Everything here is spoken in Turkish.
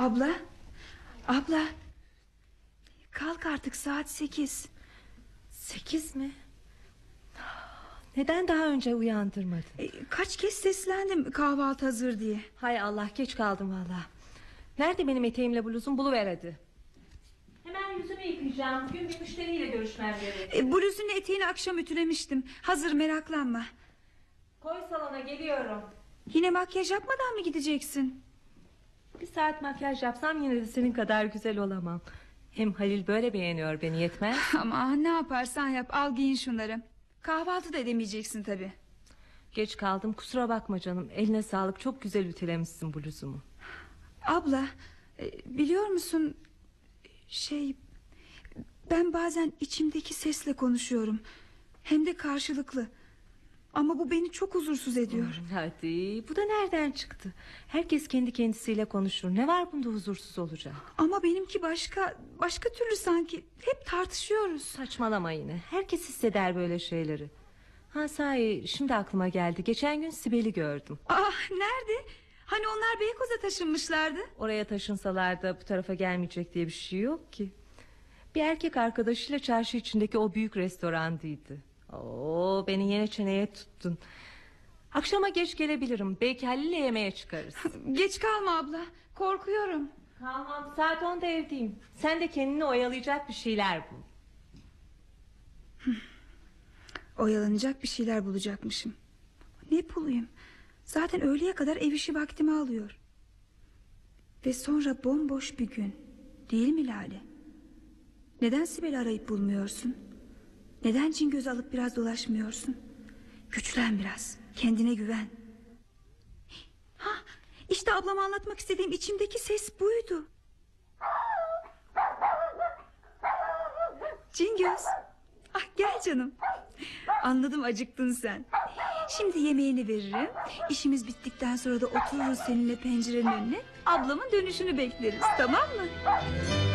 Abla, abla, kalk artık, saat 8. 8 mi? Neden daha önce uyandırmadın? Kaç kez seslendim kahvaltı hazır diye. Hay Allah, geç kaldım valla. Nerede benim eteğimle bluzum, buluver hadi. Hemen yüzümü yıkayacağım. Bugün bir müşteriyle görüşmem gerek. Bluzun eteğini akşam ütülemiştim. Hazır, meraklanma. Koy salona, geliyorum. Yine makyaj yapmadan mı gideceksin? Bir saat makyaj yapsam yine de senin kadar güzel olamam. Hem Halil böyle beğeniyor beni, yetmez. Ama ne yaparsan yap, al giyin şunları. Kahvaltı da edemeyeceksin tabii. Geç kaldım, kusura bakma canım. Eline sağlık, çok güzel ütülemişsin bluzumu. Abla, biliyor musun, ben bazen içimdeki sesle konuşuyorum. Hem de karşılıklı. Ama bu beni çok huzursuz ediyor. Hadi, bu da nereden çıktı? Herkes kendi kendisiyle konuşur. Ne var bunda huzursuz olacak? Ama benimki başka türlü sanki. Hep tartışıyoruz. Saçmalama yine. Herkes hisseder böyle şeyleri. Ha sahi, şimdi aklıma geldi. Geçen gün Sibel'i gördüm. Nerede? Hani onlar Beykoz'a taşınmışlardı. Oraya taşınsalar da bu tarafa gelmeyecek diye bir şey yok ki. Bir erkek arkadaşıyla çarşı içindeki o büyük restorandaydı. Oo, beni yine çeneye tuttun. Akşama geç gelebilirim. Belki Halil'le yemeğe çıkarız. Geç kalma abla, korkuyorum. Kalmam, saat 10'da evdeyim. Sen de kendini oyalayacak bir şeyler bul. Oyalanacak bir şeyler bulacakmışım. Ne bulayım? Zaten öğleye kadar ev işi vaktimi alıyor. Ve sonra bomboş bir gün. Değil mi Lale? Neden Sibel'i arayıp bulmuyorsun? Neden Cingöz'ü alıp biraz dolaşmıyorsun? Güçlen biraz, kendine güven. İşte ablama anlatmak istediğim içimdeki ses buydu. Cingöz. Gel canım. Anladım, acıktın sen. Şimdi yemeğini veririm. İşimiz bittikten sonra da otururuz seninle pencerenin önüne. Ablamın dönüşünü bekleriz, tamam mı?